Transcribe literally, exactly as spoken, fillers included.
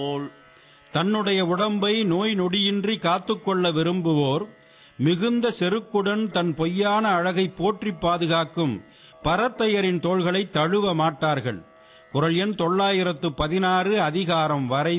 தன்னுடைய உடம்பை நோய் நொடியின்றி காத்துக்கொள்ள விரும்புவோர் மிகுந்த செருக்குடன் தன் பொய்யான அழகை போற்றி பாதுகாக்கும் பரத்தையரின் தோள்களை தழுவ மாட்டார்கள். குறள் எண் தொள்ளாயிரத்து பதினாறு, அதிகாரம் வரை